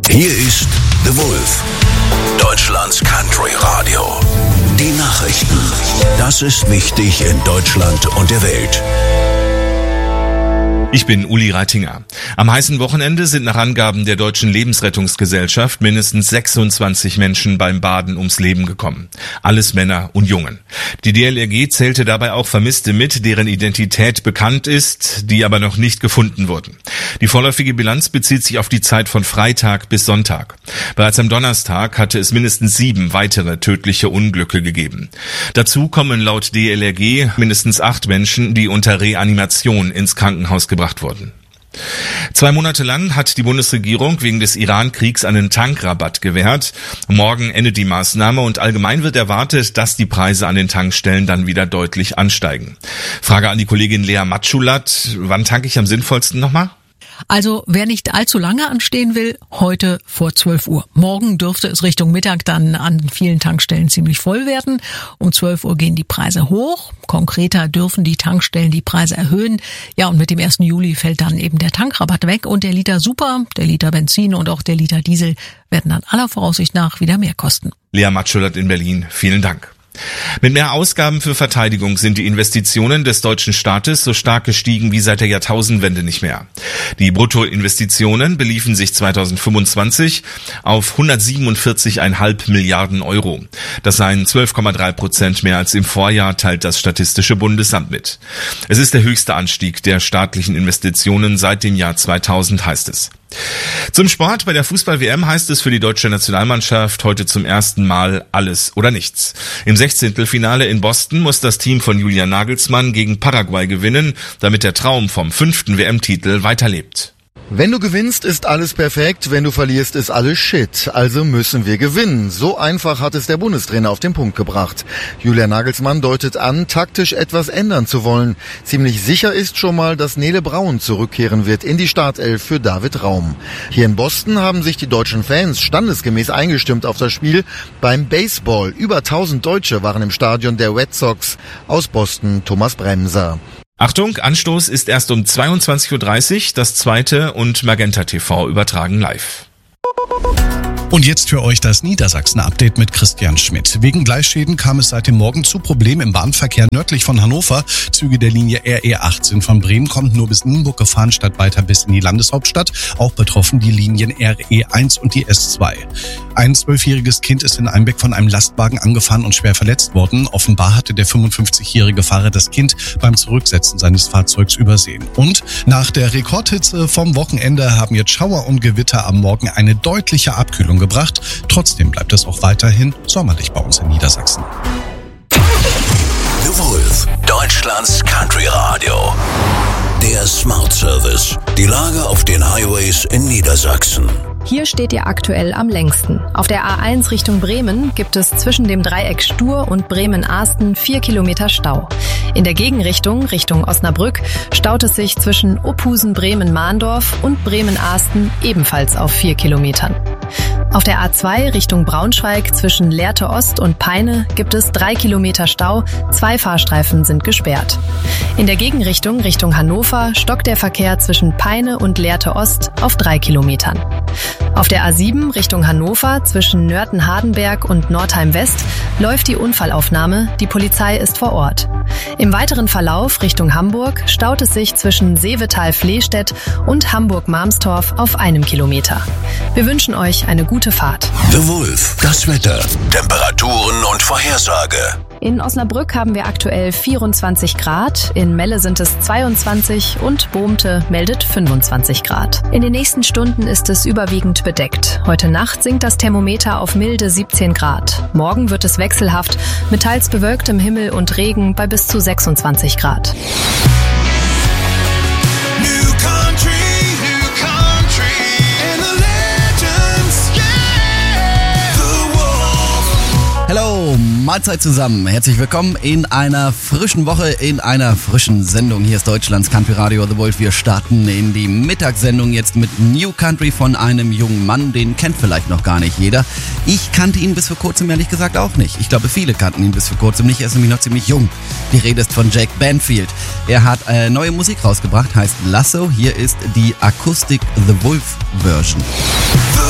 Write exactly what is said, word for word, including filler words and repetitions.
Hier ist The Wolf, Deutschlands Country Radio. Die Nachrichten. Das ist wichtig in Deutschland und der Welt. Ich bin Uli Reitinger. Am heißen Wochenende sind nach Angaben der Deutschen Lebensrettungsgesellschaft mindestens sechsundzwanzig Menschen beim Baden ums Leben gekommen. Alles Männer und Jungen. Die D L R G zählte dabei auch Vermisste mit, deren Identität bekannt ist, die aber noch nicht gefunden wurden. Die vorläufige Bilanz bezieht sich auf die Zeit von Freitag bis Sonntag. Bereits am Donnerstag hatte es mindestens sieben weitere tödliche Unglücke gegeben. Dazu kommen laut D L R G mindestens acht Menschen, die unter Reanimation ins Krankenhaus gebracht wurden. Zwei Monate lang hat die Bundesregierung wegen des Iran-Kriegs einen Tankrabatt gewährt. Morgen endet die Maßnahme und allgemein wird erwartet, dass die Preise an den Tankstellen dann wieder deutlich ansteigen. Frage an die Kollegin Lea Matschulat, wann tanke ich am sinnvollsten nochmal? Also wer nicht allzu lange anstehen will, heute vor zwölf Uhr. Morgen dürfte es Richtung Mittag dann an vielen Tankstellen ziemlich voll werden. Um zwölf Uhr gehen die Preise hoch. Konkreter dürfen die Tankstellen die Preise erhöhen. Ja, und mit dem ersten Juli fällt dann eben der Tankrabatt weg und der Liter Super, der Liter Benzin und auch der Liter Diesel werden dann aller Voraussicht nach wieder mehr kosten. Lea Matschulat in Berlin, vielen Dank. Mit mehr Ausgaben für Verteidigung sind die Investitionen des deutschen Staates so stark gestiegen wie seit der Jahrtausendwende nicht mehr. Die Bruttoinvestitionen beliefen sich zweitausendfünfundzwanzig auf hundertsiebenundvierzig Komma fünf Milliarden Euro. Das seien zwölf Komma drei Prozent mehr als im Vorjahr, teilt das Statistische Bundesamt mit. Es ist der höchste Anstieg der staatlichen Investitionen seit dem Jahr zweitausend, heißt es. Zum Sport. Bei der Fußball-W M heißt es für die deutsche Nationalmannschaft heute zum ersten Mal alles oder nichts. Im Sechzehntelfinale in Boston muss das Team von Julian Nagelsmann gegen Paraguay gewinnen, damit der Traum vom fünften W M-Titel weiterlebt. Wenn du gewinnst, ist alles perfekt. Wenn du verlierst, ist alles Shit. Also müssen wir gewinnen. So einfach hat es der Bundestrainer auf den Punkt gebracht. Julian Nagelsmann deutet an, taktisch etwas ändern zu wollen. Ziemlich sicher ist schon mal, dass Nele Braun zurückkehren wird in die Startelf für David Raum. Hier in Boston haben sich die deutschen Fans standesgemäß eingestimmt auf das Spiel beim Baseball. Über tausend Deutsche waren im Stadion der Red Sox. Aus Boston Thomas Bremser. Achtung, Anstoß ist erst um zweiundzwanzig Uhr dreißig, das zweite und Magenta T V übertragen live. Und jetzt für euch das Niedersachsen-Update mit Christian Schmidt. Wegen Gleisschäden kam es seit dem Morgen zu Problemen im Bahnverkehr nördlich von Hannover. Züge der Linie R E achtzehn von Bremen konnten nur bis Nienburg gefahren, statt weiter bis in die Landeshauptstadt. Auch betroffen die Linien R E eins und die S zwei. Ein zwölfjähriges Kind ist in Einbeck von einem Lastwagen angefahren und schwer verletzt worden. Offenbar hatte der fünfundfünfzigjährige Fahrer das Kind beim Zurücksetzen seines Fahrzeugs übersehen. Und nach der Rekordhitze vom Wochenende haben jetzt Schauer und Gewitter am Morgen eine deutliche Abkühlung gebracht. Trotzdem bleibt es auch weiterhin sommerlich bei uns in Niedersachsen. The Wolf, Deutschlands Country Radio. Der Smart Service. Die Lage auf den Highways in Niedersachsen. Hier steht ihr aktuell am längsten. Auf der A eins Richtung Bremen gibt es zwischen dem Dreieck Stur und Bremen-Ahsten vier Kilometer Stau. In der Gegenrichtung, Richtung Osnabrück, staut es sich zwischen Opusen-Bremen-Mahndorf und Bremen-Ahsten ebenfalls auf vier Kilometern. Auf der A zwei Richtung Braunschweig zwischen Lehrte Ost und Peine gibt es drei Kilometer Stau, zwei Fahrstreifen sind gesperrt. In der Gegenrichtung Richtung Hannover stockt der Verkehr zwischen Peine und Lehrte Ost auf drei Kilometern. Auf der A sieben Richtung Hannover zwischen Nörten-Hardenberg und Nordheim-West läuft die Unfallaufnahme, die Polizei ist vor Ort. Im weiteren Verlauf Richtung Hamburg staut es sich zwischen Seevetal-Flehstedt und Hamburg-Marmstorf auf einem Kilometer. Wir wünschen euch eine gute Fahrt. The Wolf, das Wetter, Temperaturen und Vorhersage. In Osnabrück haben wir aktuell vierundzwanzig Grad, in Melle sind es zweiundzwanzig und Bohmte meldet fünfundzwanzig Grad. In den nächsten Stunden ist es überwiegend bedeckt. Heute Nacht sinkt das Thermometer auf milde siebzehn Grad. Morgen wird es wechselhaft mit teils bewölktem Himmel und Regen bei bis zu sechsundzwanzig Grad. Hallo, Mahlzeit zusammen. Herzlich willkommen in einer frischen Woche, in einer frischen Sendung. Hier ist Deutschlands Country Radio The Wolf. Wir starten in die Mittagssendung jetzt mit New Country von einem jungen Mann. Den kennt vielleicht noch gar nicht jeder. Ich kannte ihn bis vor kurzem ehrlich gesagt auch nicht. Ich glaube, viele kannten ihn bis vor kurzem nicht. Er ist nämlich noch ziemlich jung. Die Rede ist von Jack Banfield. Er hat äh, neue Musik rausgebracht, heißt Lasso. Hier ist die Acoustic The Wolf Version.